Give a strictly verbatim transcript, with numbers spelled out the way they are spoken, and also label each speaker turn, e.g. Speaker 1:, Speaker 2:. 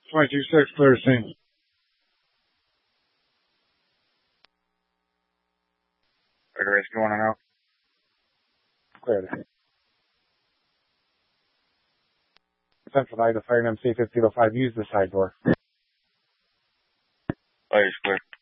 Speaker 1: twenty-two six, clear scene. Figure eight, going on out. Cleared. Central nine to fire M C fifteen oh five, use the side door.
Speaker 2: Fire is clear.